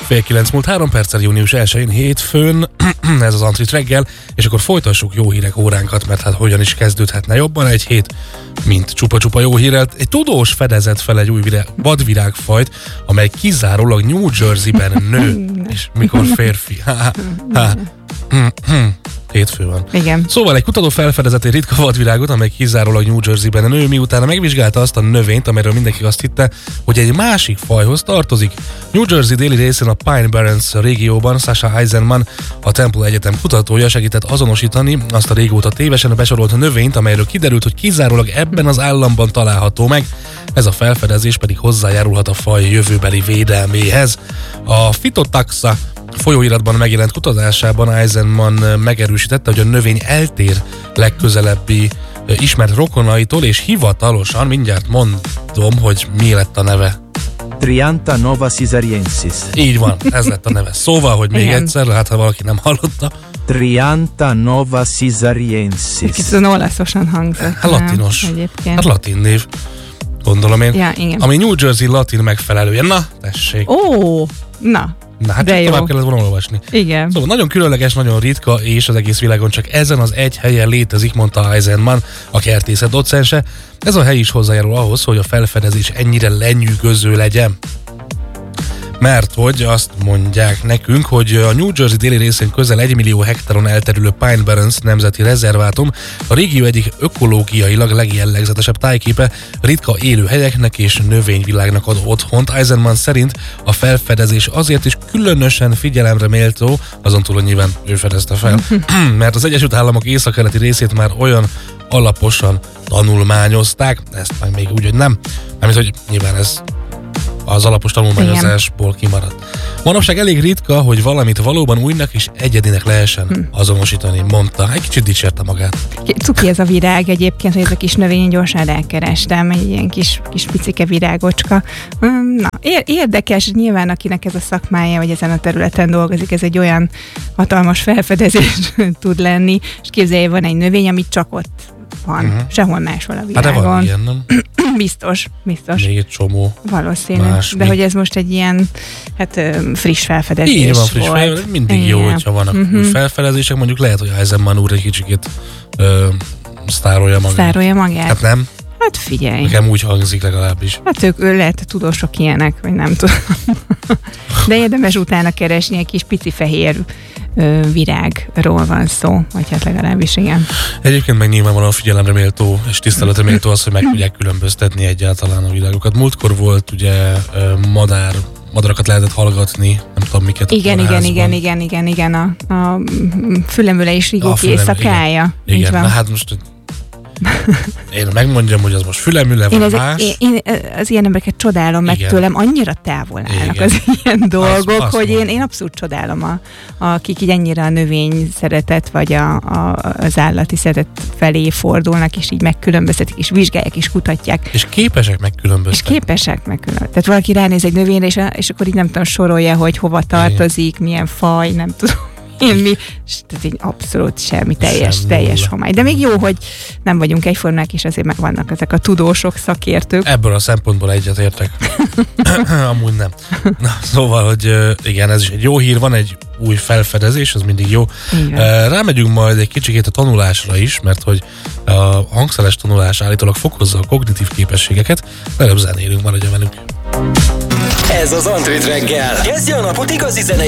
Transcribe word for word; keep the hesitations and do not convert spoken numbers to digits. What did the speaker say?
Fél kilenc múlt három perccel, június elsején hétfőn, ez az Antrit reggel, és akkor folytassuk jó hírek óránkat, mert hát hogyan is kezdődhetne jobban egy hét, mint csupa-csupa jó hírrel. Egy tudós fedezett fel egy új virág, vadvirágfajt, amely kizárólag New Jersey-ben nő, és mikor férfi. Ha, ha. Hétfő van. Igen. Szóval egy kutató felfedezett egy ritka vadvirágot, amely kizárólag New Jersey-ben nő, miután megvizsgálta azt a növényt, amelyről mindenki azt hitte, hogy egy másik fajhoz tartozik. New Jersey déli részén a Pine Barrens régióban Sasha Eisenman, a Temple Egyetem kutatója segített azonosítani azt a régóta tévesen besorolt növényt, amelyről kiderült, hogy kizárólag ebben az államban található meg. Ez a felfedezés pedig hozzájárulhat a faj jövőbeli védelméhez. A Phytotaxa folyóiratban megjelent kutatásában Eisenman megerősítette, hogy a növény eltér legközelebbi ismert rokonaitól, és hivatalosan mindjárt mondom, hogy mi lett a neve. Triantha nova caesariensis. Így van, ez lett a neve. Szóval, hogy még Igen. egyszer, hát ha valaki nem hallotta. Triantha nova caesariensis. Kicsit olaszosan hangzott. Hát latinos. Egyébként. Hát latin név, gondolom én. Ja, igen. Ami New Jersey latin megfelelője. Na, tessék. Ó, na. Na, hát de csak jó. tovább kellett volna olvasni. Igen. Szóval nagyon különleges, nagyon ritka, és az egész világon csak ezen az egy helyen létezik, mondta Eisenman, a kertészet docense. Ez a hely is hozzájárul ahhoz, hogy a felfedezés ennyire lenyűgöző legyen. Mert hogy azt mondják nekünk, hogy a New Jersey déli részén közel egy millió hektáron elterülő Pine Barrens nemzeti rezervátum a régió egyik ökológiailag legjellegzetesebb tájképe, ritka élőhelyeknek és növényvilágnak ad otthont. Eisenman szerint a felfedezés azért is különösen figyelemre méltó, azon túl, hogy nyilván ő fedezte fel, mert az Egyesült Államok északkeleti részét már olyan alaposan tanulmányozták, ezt meg még úgy, hogy nem, mármint, hogy nyilván ez az alapos tanulmányozásból kimaradt. Manapság elég ritka, hogy valamit valóban újnak és egyedinek lehessen hm. azonosítani, mondta. Egy kicsit dicsérte magát. Cuki ez a virág egyébként, hogy ez a kis növény, gyorsan rákerestem, egy ilyen kis, kis picike virágocska. Na, érdekes, nyilván akinek ez a szakmája, vagy ezen a területen dolgozik, ez egy olyan hatalmas felfedezés tud lenni, és képzelje, van egy növény, amit csak ott van, uh-huh. sehol máshol a világon. Hát de van ilyen, nem? Biztos, biztos. Még egy csomó. Valószínű. Másmi. De hogy ez most egy ilyen hát, friss felfedezés így van, friss volt. felfedezés. Mindig igen. jó, hogyha vannak uh-huh. új felfedezések. Mondjuk lehet, hogy Eisenman úr egy kicsikét ö, sztárolja magát. Sztárolja magát? Hát nem? Hát figyelj. Nekem úgy hangzik legalábbis. Hát ők ő lehet, a tudósok ilyenek, vagy nem tudom. De érdemes utána keresni, egy kis pici fehér ö, virágról van szó, vagy hát legalábbis igen. Egyébként meg nyilvánvalóan figyelemre méltó és tiszteletre méltó az, hogy meg tudják különböztetni egyáltalán a világokat. Múltkor volt ugye madár, madarakat lehetett hallgatni, nem tudom miket. Igen, igen, igen, igen, igen, igen, a, a fülemüle is rigók éjszakája. Igen, igen. Na hát most én megmondjam, hogy az most fülemüle, vagy én más. Ezek, én, én az ilyen embereket csodálom, meg igen. tőlem annyira távol állnak igen. az ilyen dolgok, az, hogy én, én abszolút csodálom, a, akik így ennyire a növény szeretet, vagy a, a, az állati szeretet felé fordulnak, és így megkülönböztetik, és vizsgálják, és kutatják. És képesek megkülönböztetni. És képesek megkülönböztetni. Tehát valaki ránéz egy növényre, és, és akkor így nem tudom, sorolja, hogy hova tartozik, igen. milyen faj, nem tudom. Én mi, tehát így abszolút semmi, teljes, semmi teljes homály. De még jó, hogy nem vagyunk egyformák, és azért meg vannak ezek a tudósok, szakértők. Ebből a szempontból egyetértek. Amúgy nem. Na, szóval, hogy igen, ez is egy jó hír, van egy új felfedezés, az mindig jó. Igen. Rámegyünk majd egy kicsikét a tanulásra is, mert hogy a hangszeres tanulás állítólag fokozza a kognitív képességeket. Előbb zenélünk, maradjon velünk. Ez az Antrit reggel. Kezdje a napot igazi zene